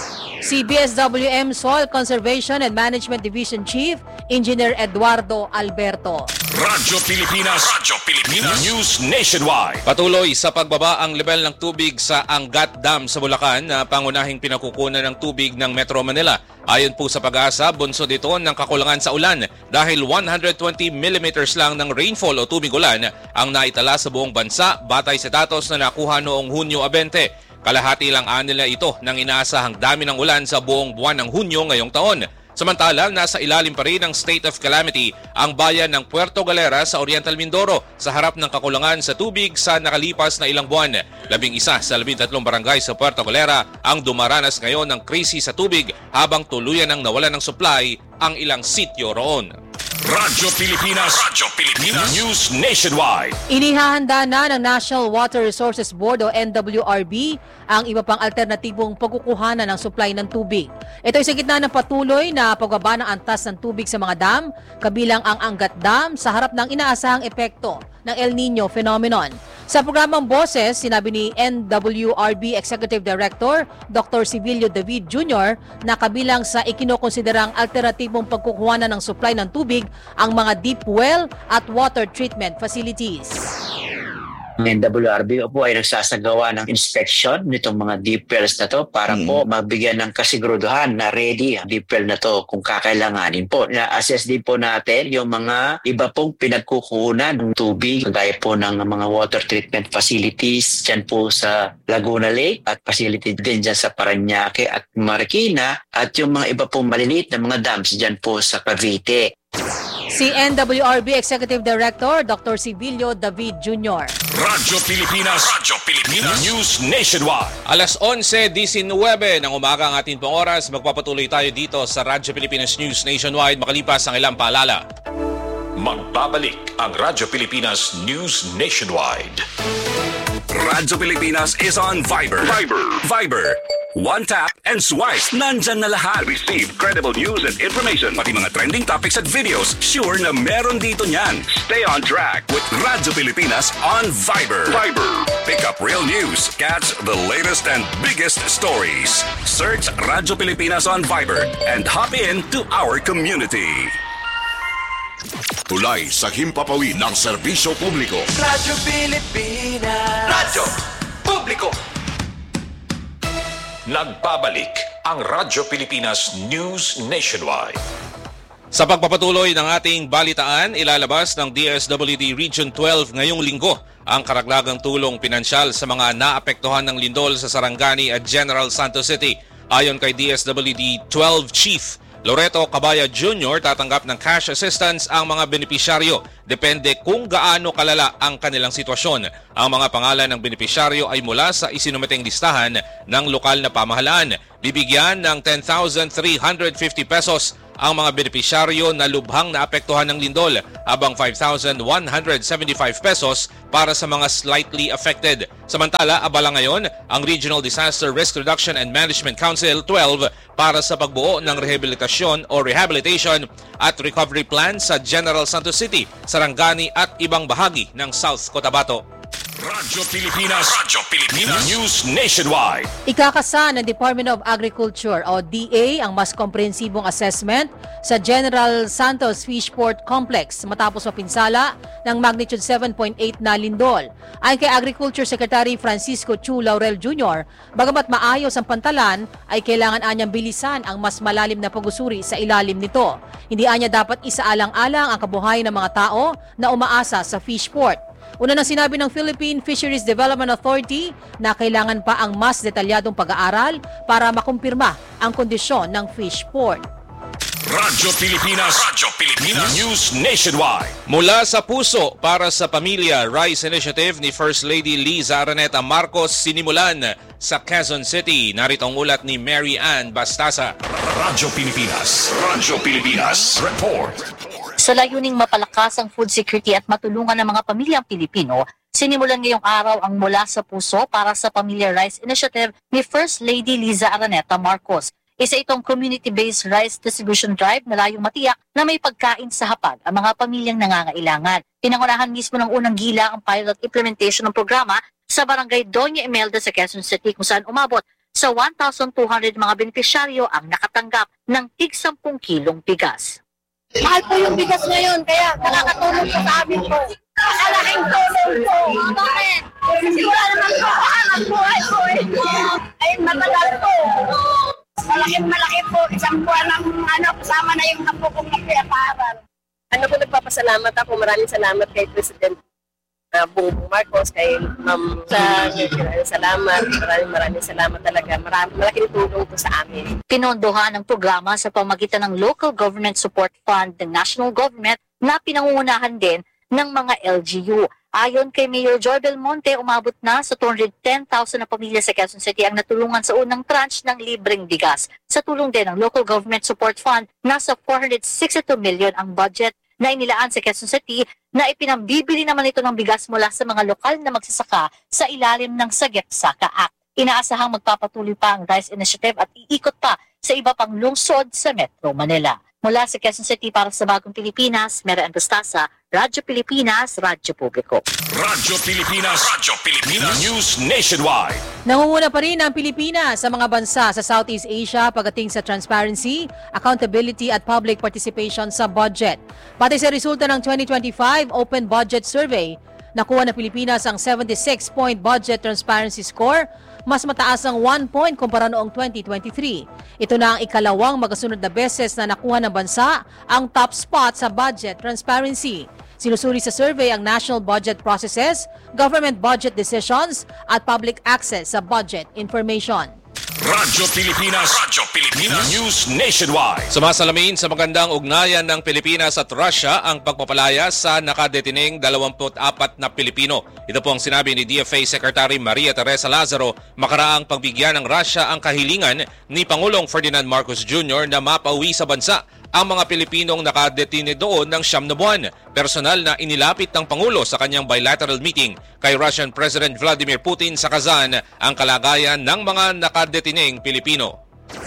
Si B S W M Soil Conservation and Management Division Chief Engineer Eduardo Alberto. Radyo Pilipinas, Radyo Pilipinas News Nationwide. Patuloy sa pagbaba ang level ng tubig sa Angat Dam sa Bulacan na pangunahing pinakukunan ng tubig ng Metro Manila. Ayon po sa Pag-asa, bunsod ito ng kakulangan sa ulan dahil one hundred twenty millimeters lang ng rainfall o tubig ulan ang naitala sa buong bansa batay sa datos na nakuha noong Hunyo twenty. Kalahati lang anila ito ng inaasahang dami ng ulan sa buong buwan ng Hunyo ngayong taon. Samantalang nasa ilalim pa rin ng state of calamity ang bayan ng Puerto Galera sa Oriental Mindoro sa harap ng kakulangan sa tubig sa nakalipas na ilang buwan. Labing isa sa labing tatlong barangay sa Puerto Galera ang dumaranas ngayon ng krisis sa tubig habang tuluyan ang nawalan ng supply ang ilang sityo roon. Radyo Pilipinas, Radyo Pilipinas News Nationwide. Inihahanda na ng National Water Resources Board o N W R B ang iba pang alternatibong pagkukuhanan ng supply ng tubig. Ito ay sa gitna ng patuloy na pagbaba ng antas ng tubig sa mga dam, kabilang ang Angat Dam sa harap ng inaasahang epekto ng El Nino phenomenon. Sa programang Boses, sinabi ni N W R B Executive Director Doctor Sibilio David Junior na kabilang sa ikinokonsiderang alternatibong pagkukuhanan ng supply ng tubig ang mga deep well at water treatment facilities. Ang N W R B po ay nagsasagawa ng inspection nitong mga deep wells na to para hmm. po mabigyan ng kasiguruduhan na ready ang deep well na to kung kakailanganin po. Na-assess din po natin yung mga iba pong pinagkukunan ng tubig gaya po ng mga water treatment facilities dyan po sa Laguna Lake at facility din dyan sa Parañaque at Marikina at yung mga iba pong maliliit na mga dams dyan po sa Cavite. Si N W R B Executive Director Doctor Sibilio David Junior Radyo Pilipinas, Radyo Pilipinas News Nationwide. Alas eleven nineteen ng umaga ang ating pong oras. Magpapatuloy tayo dito sa Radyo Pilipinas News Nationwide makalipas ang ilang paalala. Magbabalik ang Radyo Pilipinas News Nationwide. Radyo Pilipinas is on Viber. Viber. Viber. One tap and swipe. Nandyan na lahat. Receive credible news and information. Pati mga trending topics at videos. Sure na meron dito niyan. Stay on track with Radyo Pilipinas on Viber. Viber. Pick up real news. Catch the latest and biggest stories. Search Radyo Pilipinas on Viber and hop in to our community. Tulay sa himpapawid ng serbisyo publiko. Radyo Pilipinas. Radyo Publiko. Nagbabalik ang Radyo Pilipinas News Nationwide. Sa pagpapatuloy ng ating balitaan, ilalabas ng D S W D Region twelve ngayong linggo ang karagdagang tulong pinansyal sa mga naapektuhan ng lindol sa Sarangani at General Santos City. Ayon kay D S W D twelve Chief Loreto Cabaya Junior, tatanggap ng cash assistance ang mga benepisyaryo. Depende kung gaano kalala ang kanilang sitwasyon. Ang mga pangalan ng benepisyaryo ay mula sa isinumateng listahan ng lokal na pamahalaan. Bibigyan ng ten thousand three hundred fifty pesos ang mga benepisyaryo na lubhang naapektuhan ng lindol, habang five thousand one hundred seventy-five pesos para sa mga slightly affected. Samantala, abala ngayon ang Regional Disaster Risk Reduction and Management Council twelve para sa pagbuo ng rehabilitasyon o rehabilitation at recovery plan sa General Santos City, Sarangani at ibang bahagi ng South Cotabato. Radyo Pilipinas, Radyo Pilipinas News Nationwide. Ikakasa ng Department of Agriculture o D A ang mas komprehensibong assessment sa General Santos Fishport Complex matapos mapinsala ng magnitude seven point eight na lindol. Ayon kay Agriculture Secretary Francisco Chu Laurel Junior, bagamat maayos ang pantalan, ay kailangan anyang bilisan ang mas malalim na pag-usuri sa ilalim nito. Hindi anya dapat isaalang-alang ang kabuhayan ng mga tao na umaasa sa fishport. Una nang sinabi ng Philippine Fisheries Development Authority na kailangan pa ang mas detalyadong pag-aaral para makumpirma ang kondisyon ng fish port. Radyo Pilipinas, Radyo Pilipinas News Nationwide. Mula sa puso para sa pamilya, Rice Initiative ni First Lady Liza Araneta Marcos sinimulan sa Quezon City. Narito ang ulat ni Mary Ann Bastasa. Radyo Pilipinas, Radyo Pilipinas Report. Sa layuning mapalakas ang food security at matulungan ng mga pamilyang Pilipino, sinimulan ngayong araw ang Mula sa Puso para sa Pamilya Rice Initiative ni First Lady Liza Araneta Marcos. Isa itong community-based rice distribution drive na layong matiyak na may pagkain sa hapag ang mga pamilyang nangangailangan. Pinangunahan mismo ng unang gila ang pilot implementation ng programa sa barangay Doña Imelda sa Quezon City, kung saan umabot sa one thousand two hundred mga benepisyaryo ang nakatanggap ng tig sampung kilong bigas. Mahal po yung bigas ngayon, kaya nakakatulong po sa amin po. Malaking tulong po. Bakit? Kasi wala naman po ang buhay po eh. Ay, matagal po. Malaking malaki po. Isang buwan ng ano, kasama na yung apo kong nagpapaaral. Ano po, nagpapasalamat ako. Maraming salamat kay President uh, Bongbong Marcos, kay Ma'am sa salamat. Maraming maraming salamat talaga. Maraming malaking tulong po sa amin. Pinondohan ang programa sa pamagitan ng Local Government Support Fund ng National Government na pinangungunahan din ng mga L G U. Ayon kay Mayor Joy Belmonte, umabot na sa two hundred ten thousand na pamilya sa Quezon City ang natulungan sa unang tranche ng libreng bigas. Sa tulong din ng Local Government Support Fund, nasa four hundred sixty-two million ang budget na inilaan sa Quezon City na ipinambibili naman ito ng bigas mula sa mga lokal na magsasaka sa ilalim ng Sagip-Saka Act. Inaasahang magpapatuloy pa ang Rice Initiative at iikot pa sa iba pang lungsod sa Metro Manila. Mula sa Quezon City para sa Bagong Pilipinas, Mary Ann Bastasa, Radyo Pilipinas, Radyo Publiko. Radyo Pilipinas, Radyo Pilipinas News Nationwide. Nangunguna pa rin ang Pilipinas sa mga bansa sa Southeast Asia pagdating sa transparency, accountability at public participation sa budget. Pati sa resulta ng twenty twenty-five Open Budget Survey, nakuha na Pilipinas ang seventy-six point budget transparency score, mas mataas ang one point kumpara noong twenty twenty-three. Ito na ang ikalawang magasunod na beses na nakuha ng bansa ang top spot sa budget transparency. Sinusuri sa survey ang national budget processes, government budget decisions at public access sa budget information. Radyo Pilipinas, Radyo Pilipinas News Nationwide. Sumasalamin sa magandang ugnayan ng Pilipinas at Russia ang pagpapalaya sa nakadetining dalawampu't apat na Pilipino. Ito po ang sinabi ni D F A Secretary Maria Teresa Lazaro makaraang pagbigyan ng Russia ang kahilingan ni Pangulong Ferdinand Marcos Junior na mapauwi sa bansa ang mga Pilipinong nakadetine doon ng siyam na buwan. Personal na inilapit ng Pangulo sa kanyang bilateral meeting kay Russian President Vladimir Putin sa Kazan ang kalagayan ng mga nakadetineng Pilipino.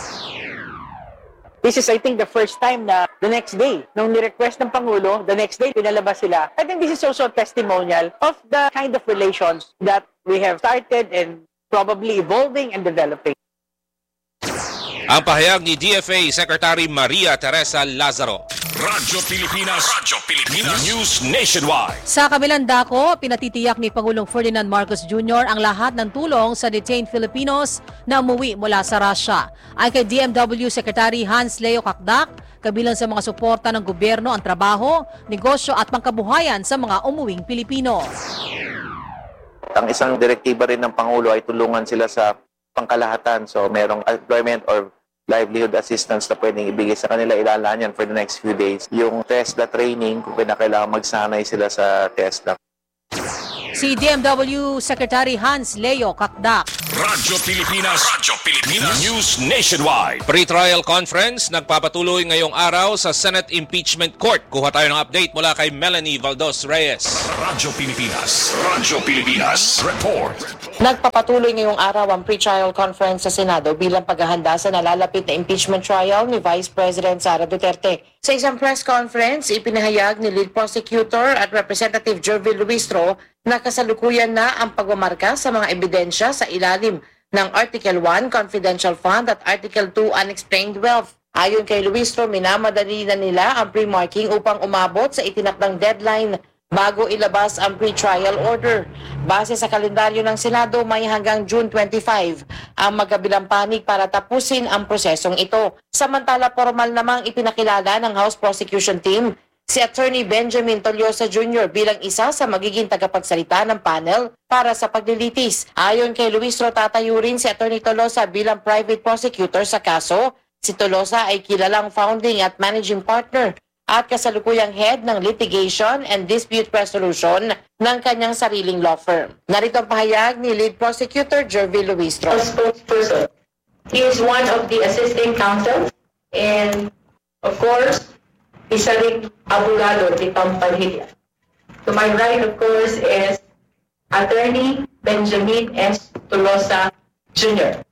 This is, I think, the first time na the next day, nung ni-request ng Pangulo, the next day, pinalabas sila. I think this is also a testimonial of the kind of relations that we have started and probably evolving and developing. Ang pahayag ni D F A Secretary Maria Teresa Lazaro. Radyo Pilipinas. Radyo Pilipinas. News Nationwide. Sa kabilang dako, pinatitiyak ni Pangulong Ferdinand Marcos Junior ang lahat ng tulong sa detained Filipinos na umuwi mula sa Russia. Ay kay D M W Secretary Hans Leo Kakdak, kabilang sa mga suporta ng gobyerno ang trabaho, negosyo at pangkabuhayan sa mga umuwing Pilipino. Ang isang direktiba rin ng Pangulo ay tulungan sila sa pangkalahatan. So merong employment or livelihood assistance na pwedeng ibigay sa kanila, ilalaan yan for the next few days. Yung TESDA training, kung kailangan magsanay sila sa TESDA. Si D M W Secretary Hans Leo Kakdak. Radyo Pilipinas. Radyo Pilipinas. News Nationwide. Pre-trial conference nagpapatuloy ngayong araw sa Senate Impeachment Court. Kuha tayo ng update mula kay Melanie Valdos Reyes. Radyo Pilipinas. Radyo Pilipinas. Report. Nagpapatuloy ngayong araw ang pre-trial conference sa Senado bilang paghahanda sa nalalapit na impeachment trial ni Vice President Sara Duterte. Sa isang press conference, ipinahayag ni Lead Prosecutor at Representative Jervil Luistro na kasalukuyan na ang pagmamarka sa mga ebidensya sa ilalim ng Article one Confidential Fund at Article two Unexplained Wealth. Ayon kay Luistro, minamadali na nila ang pre-marking upang umabot sa itinakdang deadline bago ilabas ang pre-trial order. Base sa kalendaryo ng Senado, may hanggang June twenty-five ang magkabilang panig para tapusin ang prosesong ito. Samantala, formal namang ipinakilala ng House Prosecution Team si Attorney Benjamin Toliosa Junior bilang isa sa magiging tagapagsalita ng panel para sa paglilitis. Ayon kay Luistro, tatayo rin si Attorney Tolosa bilang private prosecutor sa kaso. Si Tolosa ay kilalang founding at managing partner at kasalukuyang head ng litigation and dispute resolution ng kanyang sariling law firm. Narito ang pahayag ni Lead Prosecutor Jervil Luistro. Spokesperson. He is one of the assisting counsel and of course, isa ring abogado ni Tom Padilla. To my right, of course, is Attorney Benjamin S. Tolosa Junior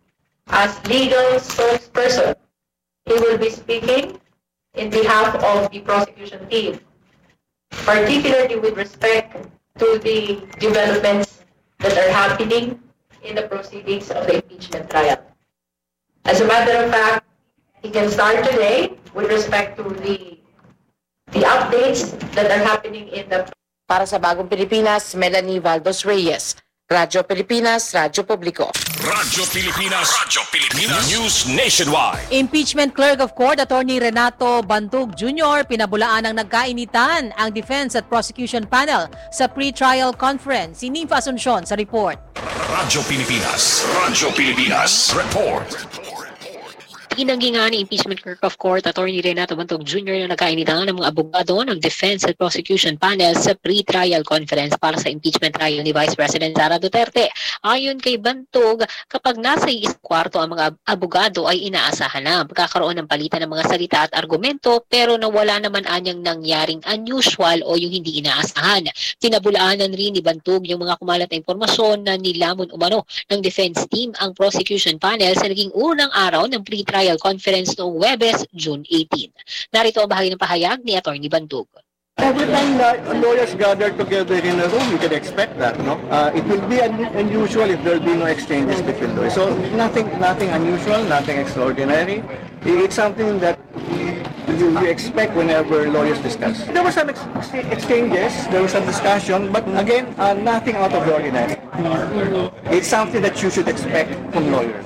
As legal spokesperson, he will be speaking in behalf of the prosecution team, particularly with respect to the developments that are happening in the proceedings of the impeachment trial. As a matter of fact, he can start today with respect to the the updates that are happening in the... Para sa Bagong Pilipinas, Melanie Valdos Reyes. Radyo Pilipinas, Radyo Publiko. Radyo Pilipinas. Radyo Pilipinas. News Nationwide. Impeachment Clerk of Court Attorney Renato Bantug Junior pinabulaan ng nagkainitan ang Defense at Prosecution Panel sa pre-trial conference. Si Nympha Asuncion sa report. Radyo Pilipinas. Radyo Pilipinas. Report. Tinanggi nga ni Impeachment Clerk of Court Attorney Renato Bantog Junior na nakainitan ng mga abogado ng Defense at Prosecution Panel sa pre-trial conference para sa impeachment trial ni Vice President Sara Duterte. Ayon kay Bantog, kapag nasa isang kwarto ang mga abogado ay inaasahan na pagkakaroon ng palitan ng mga salita at argumento pero nawala naman anyang nangyaring unusual o yung hindi inaasahan. Tinabulaanan rin ni Bantog yung mga kumalat na impormasyon na nilamon umano ng defense team ang prosecution panel sa naging unang araw ng pre-trial conference noong Huwebes, June eighteenth. Narito ang bahagi ng pahayag ni Attorney Bantog. Every time that lawyers gather together in a room, you can expect that, no? Uh, it will be un unusual if there will be no exchanges between lawyers. So nothing, nothing unusual, nothing extraordinary. It's something that you, you expect whenever lawyers discuss. There were some ex exchanges, there was some discussion, but again, uh, nothing out of the ordinary. It's something that you should expect from lawyers.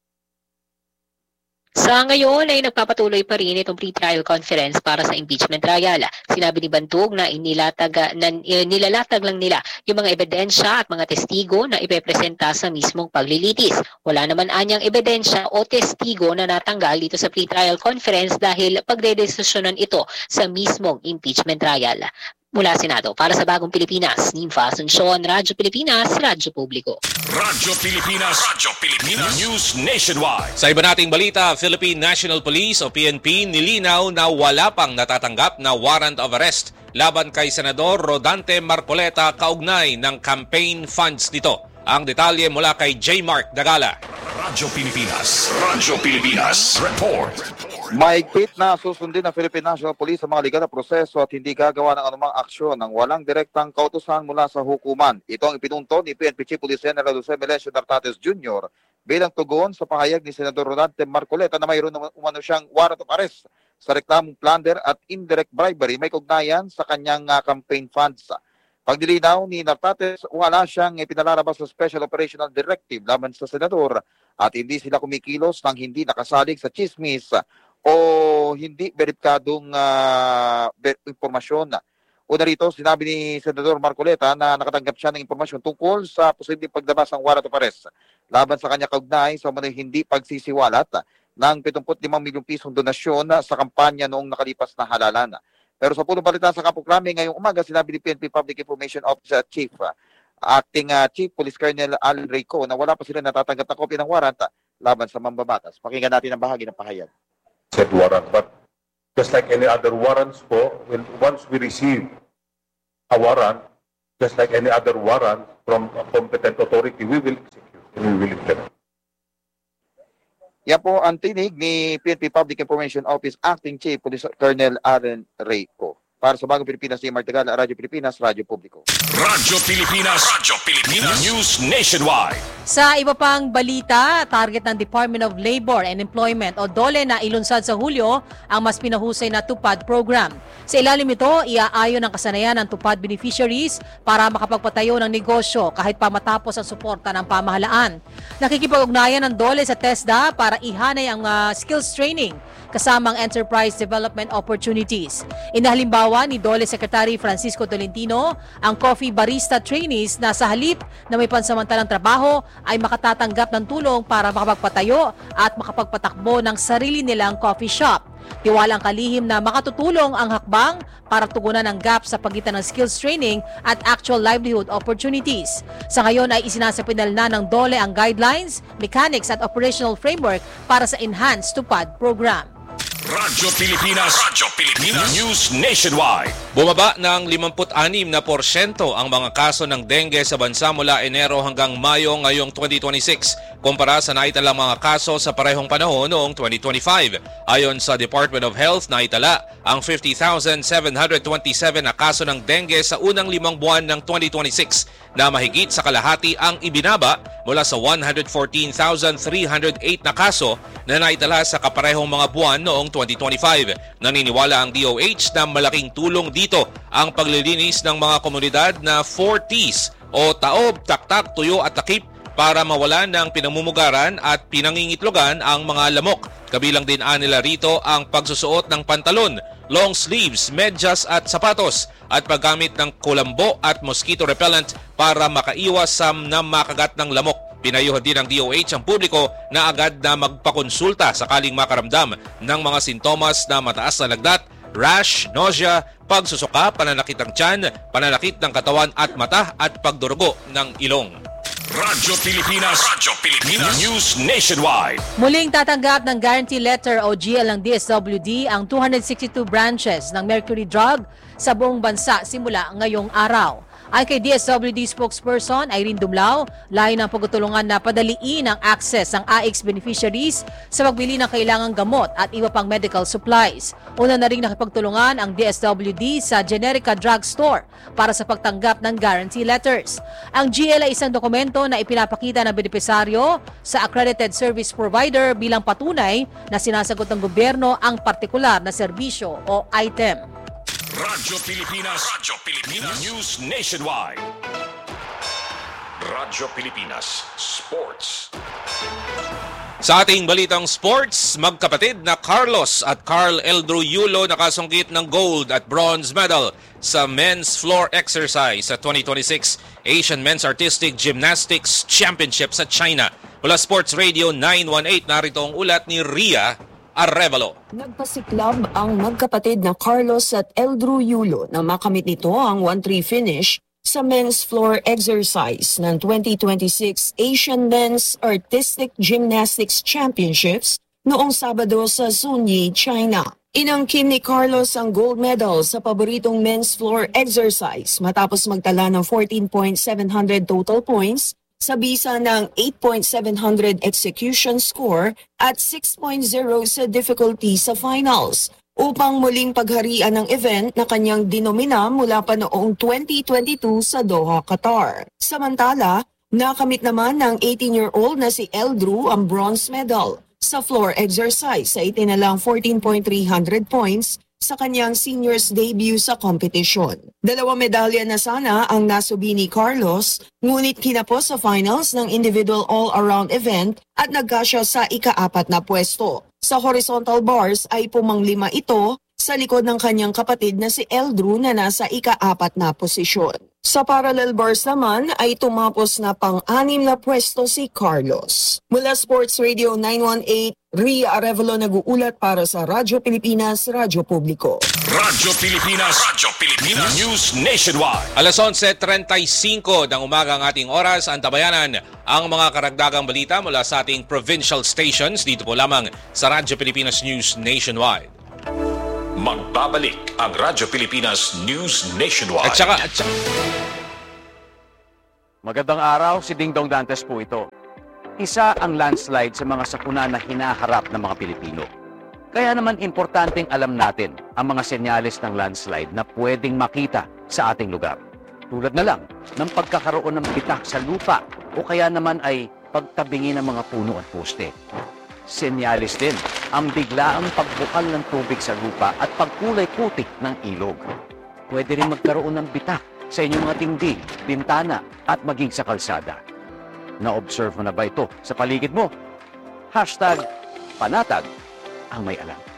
Sa ngayon ay nagpapatuloy pa rin itong pre-trial conference para sa impeachment trial. Sinabi ni Bantog na, inilatag, na nilalatag lang nila yung mga ebidensya at mga testigo na ipepresenta sa mismong paglilitis. Wala naman anyang ebidensya o testigo na natanggal dito sa pre-trial conference dahil pagdedesisyonan ito sa mismong impeachment trial. Mula Senado, para sa Bagong Pilipinas, Nympha Asuncion, Radyo Pilipinas, Radyo Publiko. Radyo Pilipinas, Radyo Pilipinas, News Nationwide. Sa iba nating balita, Philippine National Police o P N P nilinaw na wala pang natatanggap na warrant of arrest laban kay Senador Rodante Marcoleta kaugnay ng campaign funds nito. Ang detalye mula kay J. Mark Dagala. Radyo Pilipinas, Radyo Pilipinas, Report. Mahigpit na susundin ng Philippine National Police sa mga legal na proseso at hindi gagawa ng anumang aksyon ng walang direktang kautusan mula sa hukuman. Ito ang ipinunto ni P N P Chief Police General Jose Melesio Nartates Junior bilang tugon sa pahayag ni Senador Rodante Marcoleta na mayroon umano siyang warrant of arrest sa reklamong plunder at indirect bribery may kaugnayan sa kanyang uh, campaign funds. Pagdilinaw ni Nartates, wala siyang ipinalalabas sa Special Operational Directive laban sa senador at hindi sila kumikilos nang hindi nakasalig sa chismis o hindi beripikadong uh, ber- impormasyon. Una rito, sinabi ni Senador Marcoleta na nakatanggap siya ng impormasyon tungkol sa posibleng paglabas ng warrant of arrest laban sa kanya kaugnay sa mga hindi pagsisiwalat ng pitungput limang milyong pisong donasyon sa kampanya noong nakalipas na halalan. Pero sa pulong balita sa Kapukrami ngayong umaga, sinabi ni P N P Public Information Officer Chief, uh, Acting uh, Chief Police Colonel Al Reyco na wala pa sila natatanggap na kopya ng warrant laban sa mambabatas. Pakinggan natin ang bahagi ng pahayag. Said warrant, but just like any other warrants po, when, once we receive a warrant, just like any other warrant from a competent authority, we will execute and we will implement. Yan po ang tinig ni P N P Public Information Office Acting Chief Police Colonel Aaron Reyco. Para sa Bagong Pilipinas, ni Martagal, Radyo Pilipinas, Radyo Publiko. Radyo Pilipinas, Radyo Pilipinas, News Nationwide. Sa iba pang balita, target ng Department of Labor and Employment o DOLE na ilunsad sa Hulyo ang mas pinahusay na TUPAD program. Sa ilalim ito, iaayon ang kasanayan ng TUPAD beneficiaries para makapagpatayo ng negosyo kahit pa matapos ang suporta ng pamahalaan. Nakikipag-ugnayan ng DOLE sa TESDA para ihanay ang uh, skills training kasamang enterprise development opportunities. Inahalimbawa ni DOLE Secretary Francisco Tolentino ang coffee barista trainees na sa halip na may pansamantalang trabaho ay makatatanggap ng tulong para makapagpatayo at makapagpatakbo ng sarili nilang coffee shop. Tiwalang kalihim na makatutulong ang hakbang para tugunan ang gap sa pagitan ng skills training at actual livelihood opportunities. Sa ngayon ay isinasapinal na ng DOLE ang guidelines, mechanics at operational framework para sa Enhanced TUPAD program. Radyo Pilipinas, Radyo Pilipinas, News Nationwide. Bumaba ng limampu't-anim na porsyento ang mga kaso ng dengue sa bansa mula Enero hanggang Mayo ngayong twenty twenty-six kumpara sa naitalang mga kaso sa parehong panahon noong twenty twenty-five. Ayon sa Department of Health, naitala ang fifty thousand seven hundred twenty-seven na kaso ng dengue sa unang limang buwan ng twenty twenty-six na mahigit sa kalahati ang ibinaba mula sa one hundred fourteen thousand three hundred eight na kaso na naitala sa kaparehong mga buwan noong twenty twenty-five. Naniniwala ang D O H na malaking tulong dito ang paglilinis ng mga komunidad na four T's o taob, taktak, tuyo at takip para mawalan ng pinamumugaran at pinangingitlogan ang mga lamok. Kabilang din nila rito ang pagsusuot ng pantalon, long sleeves, medyas at sapatos at paggamit ng kulambo at mosquito repellent para makaiwas sa na makagat ng lamok. Pinayuhan din ng D O H ang publiko na agad na magpakonsulta sakaling makaramdam ng mga sintomas na mataas na lagdat, rash, nausea, pagsusuka, pananakit ng tiyan, pananakit ng katawan at mata at pagdurugo ng ilong. Radyo Pilipinas, Radyo Pilipinas, News Nationwide. Muling tatanggap ng guarantee letter o G L ng D S W D ang two hundred sixty-two branches ng Mercury Drug sa buong bansa simula ngayong araw. Ay kay D S W D spokesperson Irene Dumlao, layo ng pagtutulungan na padaliin ang access ng A I X beneficiaries sa pagbili ng kailangang gamot at iba pang medical supplies. Una na rin nakipagtulungan ang D S W D sa Generica Drug Store para sa pagtanggap ng guarantee letters. Ang G L ay isang dokumento na ipinapakita ng benepisaryo sa accredited service provider bilang patunay na sinasagot ng gobyerno ang partikular na serbisyo o item. Radyo Pilipinas, Radyo Pilipinas, News Nationwide. Radyo Pilipinas, Sports. Sa ating balitang sports, magkapatid na Carlos at Carl Eldru Yulo nakasungkit ng gold at bronze medal sa men's floor exercise sa twenty twenty-six Asian Men's Artistic Gymnastics Championship sa China. Mula Sports Radio nine one eight, narito ang ulat ni Ria Arevalo. Nagpasiklab ang magkapatid na Carlos at Eldru Yulo na makamit nito ang one three finish sa men's floor exercise ng twenty twenty-six Asian Men's Artistic Gymnastics Championships noong Sabado sa Zunyi, China. Inangkin ni Carlos ang gold medal sa paboritong men's floor exercise matapos magtala ng fourteen point seven hundred total points sa bisa ng eight point seven hundred execution score at six point zero sa difficulty sa finals upang muling pagharian ng event na kanyang dinomina mula pa noong twenty twenty-two sa Doha, Qatar. Samantala, Nakamit naman ng eighteen-year-old na si Eldrew ang bronze medal sa floor exercise sa itinalang fourteen point three hundred points sa kanyang seniors debut sa kompetisyon. Dalawang medalya na sana ang nasubi ni Carlos, ngunit kinapos sa finals ng individual all-around event at nagkasya sa ika-apat na pwesto. Sa horizontal bars ay pumanglima ito sa likod ng kanyang kapatid na si Eldrew na nasa ika-apat na posisyon. Sa parallel bars naman ay tumapos na pang-anim na pwesto si Carlos. Mula Sports Radio nine one eight, Ria Arevalo nag-uulat para sa Radyo Pilipinas, Radyo Publiko. Radyo Pilipinas, Radyo Pilipinas, News Nationwide. Alas onse trenta y cinco ng umaga ang ating oras, antabayanan ang mga karagdagang balita mula sa ating provincial stations dito po lamang sa Radyo Pilipinas News Nationwide. Magbabalik ang Radyo Pilipinas News Nationwide. At saka, at saka... Magandang araw, si Ding Dong Dantes po ito. Isa ang landslide sa mga sakuna na hinaharap ng mga Pilipino. Kaya naman importanteng alam natin ang mga senyales ng landslide na pwedeng makita sa ating lugar. Tulad na lang ng pagkakaroon ng bitak sa lupa o kaya naman ay pagtabingi ng mga puno at poste. Senyales din ang biglaang pagbukal ng tubig sa lupa at pagkulay putik ng ilog. Pwede rin magkaroon ng bitak sa inyong mga tingdig, bintana at maging sa kalsada. Na-observe mo na ba ito sa paligid mo? Hashtag panatag ang may alam.